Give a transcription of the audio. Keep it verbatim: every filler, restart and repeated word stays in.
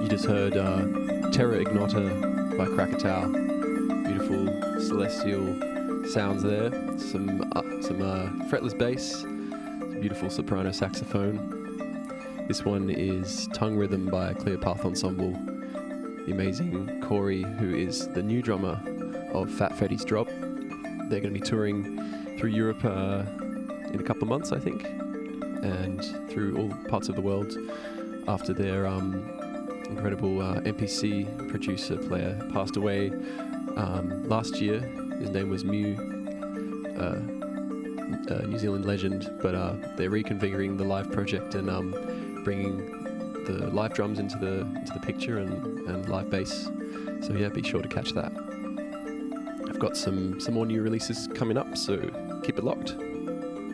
You just heard uh, Terra Ignota by Krakatau. Beautiful celestial sounds there. Some uh, some uh, fretless bass, some beautiful soprano saxophone. This one is Tongue Rhythm by Cleopath Ensemble. The amazing Corey, who is the new drummer of Fat Freddy's Drop. They're going to be touring through Europe uh, in a couple of months, I think, and through all parts of the world after their um, incredible uh, M P C producer player passed away um, last year. His name was Mew, uh, a New Zealand legend, but uh, they're reconfiguring the live project and um, bringing the live drums into the into the picture and, and live bass. So yeah, be sure to catch that. I've got some some more new releases coming up, so keep it locked.